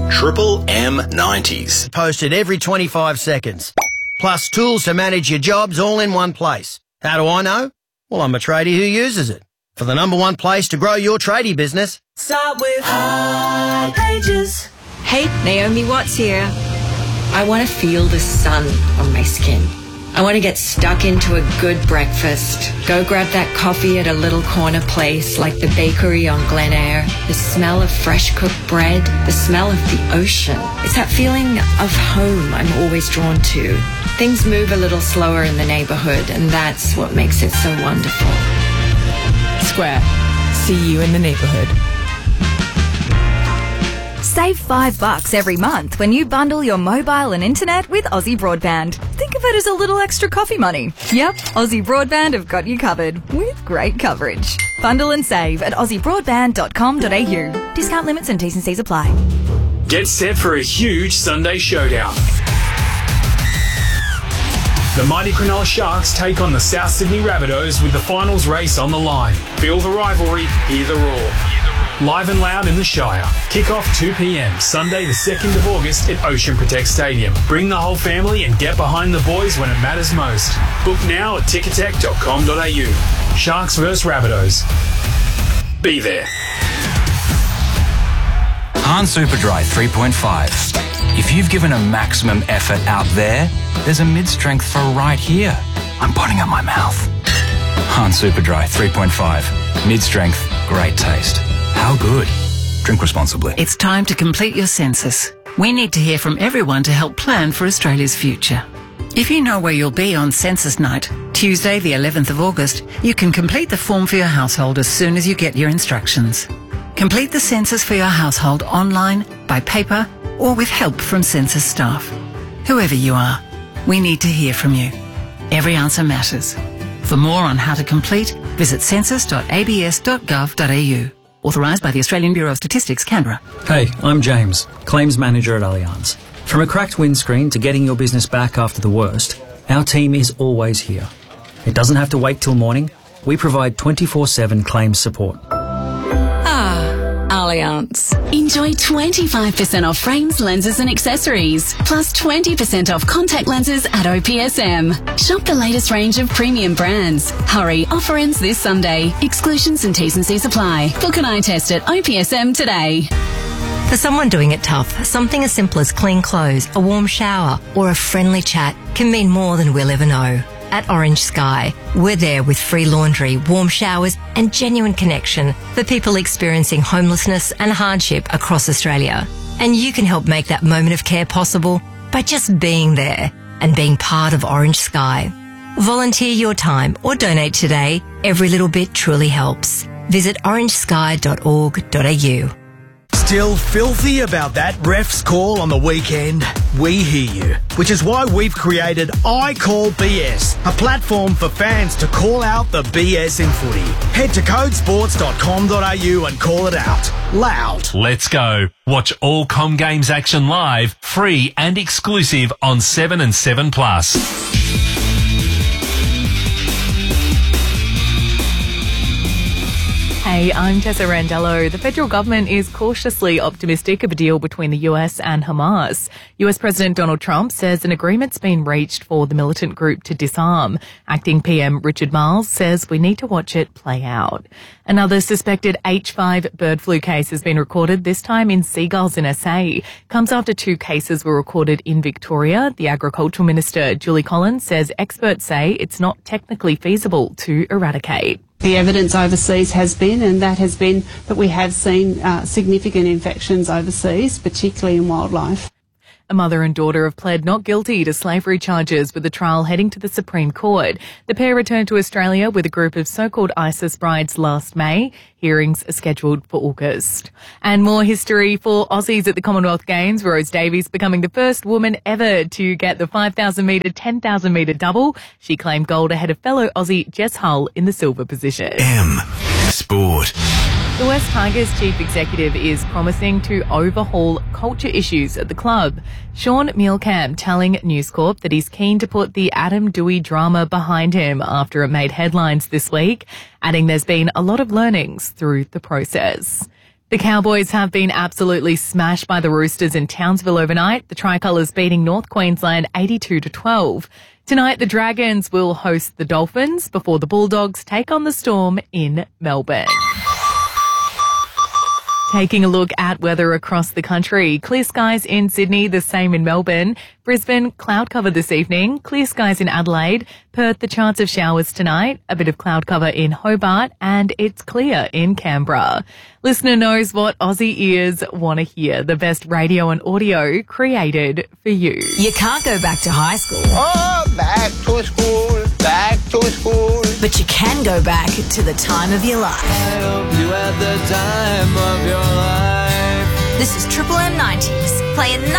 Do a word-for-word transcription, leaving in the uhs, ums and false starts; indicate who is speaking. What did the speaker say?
Speaker 1: Triple M nineties.
Speaker 2: Posted every twenty-five seconds. Plus tools to manage your jobs all in one place. How do I know? Well, I'm a tradie who uses it. For the number one place to grow your tradie business,
Speaker 3: start with Hipages.
Speaker 4: Hey, Naomi Watts here. I want to feel the sun on my skin. I want to get stuck into a good breakfast. Go grab that coffee at a little corner place like the bakery on Glen Eyre. The smell of fresh cooked bread. The smell of the ocean. It's that feeling of home I'm always drawn to. Things move a little slower in the neighbourhood, and that's what makes it so wonderful.
Speaker 5: Square. See you in the neighbourhood.
Speaker 6: Save five bucks every month when you bundle your mobile and internet with Aussie Broadband. Think of it as a little extra coffee money. Yep, Aussie Broadband have got you covered with great coverage. Bundle and save at aussie broadband dot com dot a u. Discount limits and T's and C's apply.
Speaker 7: Get set for a huge Sunday showdown. The mighty Cronulla Sharks take on the South Sydney Rabbitohs with the finals race on the line. Feel the rivalry, hear the roar. Live and loud in the Shire. Kick-off two p.m. Sunday the second of August at Ocean Protect Stadium. Bring the whole family and get behind the boys when it matters most. Book now at ticketek dot com dot a u. Sharks versus Rabbitohs. Be there.
Speaker 8: Hahn Superdry three point five. If you've given a maximum effort out there, there's a mid-strength for right here. I'm putting up my mouth. Hahn Superdry three point five. Mid-strength, great taste. How good? Drink responsibly.
Speaker 9: It's time to complete your census. We need to hear from everyone to help plan for Australia's future. If you know where you'll be on census night, Tuesday the eleventh of August, you can complete the form for your household as soon as you get your instructions. Complete the census for your household online, by paper, or with help from census staff. Whoever you are, we need to hear from you. Every answer matters. For more on how to complete, visit census dot a b s dot gov dot a u. Authorised by the Australian Bureau of Statistics, Canberra.
Speaker 10: Hey, I'm James, Claims Manager at Allianz. From a cracked windscreen to getting your business back after the worst, our team is always here. It doesn't have to wait till morning. We provide twenty-four seven claims support.
Speaker 11: Allianz. Enjoy twenty-five percent off frames, lenses and accessories, plus twenty percent off contact lenses at O P S M. Shop the latest range of premium brands. Hurry, offer ends this Sunday. Exclusions and T's and C's apply. Book an eye test at O P S M today.
Speaker 12: For someone doing it tough, something as simple as clean clothes, a warm shower or a friendly chat can mean more than we'll ever know. At Orange Sky, we're there with free laundry, warm showers and genuine connection for people experiencing homelessness and hardship across Australia. And you can help make that moment of care possible by just being there and being part of Orange Sky. Volunteer your time or donate today. Every little bit truly helps. Visit orange sky dot org dot a u.
Speaker 13: Still filthy about that ref's call on the weekend? We hear you, which is why we've created I Call B S, a platform for fans to call out the B S in footy. Head to code sports dot com dot a u and call it out. Loud.
Speaker 14: Let's go. Watch all Com Games action live, free and exclusive on seven and seven plus.
Speaker 15: Hey, I'm Tessa Randello. The federal government is cautiously optimistic of a deal between the U S and Hamas. U S President Donald Trump says an agreement's been reached for the militant group to disarm. Acting P M Richard Marles says we need to watch it play out. Another suspected H five bird flu case has been recorded, this time in seagulls in S A. Comes after two cases were recorded in Victoria. The Agricultural Minister, Julie Collins, says experts say it's not technically feasible to eradicate.
Speaker 16: The evidence overseas has been, and that has been that we have seen uh, significant infections overseas, particularly in wildlife.
Speaker 15: A mother and daughter have pled not guilty to slavery charges with the trial heading to the Supreme Court. The pair returned to Australia with a group of so-called ISIS brides last May. Hearings are scheduled for August. And more history for Aussies at the Commonwealth Games. Rose Davies becoming the first woman ever to get the five thousand metre, ten thousand metre double. She claimed gold ahead of fellow Aussie Jess Hull in the silver position.
Speaker 1: M Sport.
Speaker 15: The West Tigers chief executive is promising to overhaul culture issues at the club. Sean Mielkamp telling News Corp that he's keen to put the Adam Doueihi drama behind him after it made headlines this week, adding there's been a lot of learnings through the process. The Cowboys have been absolutely smashed by the Roosters in Townsville overnight. The Tricolours beating North Queensland eighty-two to twelve. Tonight, the Dragons will host the Dolphins before the Bulldogs take on the Storm in Melbourne. Taking a look at weather across the country. Clear skies in Sydney, the same in Melbourne. Brisbane, cloud cover this evening. Clear skies in Adelaide. Perth, the chance of showers tonight. A bit of cloud cover in Hobart. And it's clear in Canberra. Listener knows what Aussie ears want to hear. The best radio and audio created for you.
Speaker 17: You can't go back to high school.
Speaker 18: Oh, back to school, back to school.
Speaker 17: But you can go back to the time of your life.
Speaker 18: I hope you had the time of your life.
Speaker 17: This is Triple M nineties, playing